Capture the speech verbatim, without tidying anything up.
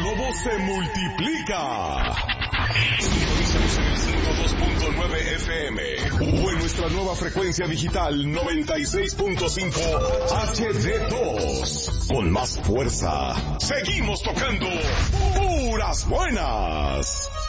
globo se multiplica. Sintonízanos en el ciento dos punto nueve F M o en nuestra nueva frecuencia digital noventa y seis punto cinco H D dos. Con más fuerza, seguimos tocando puras buenas.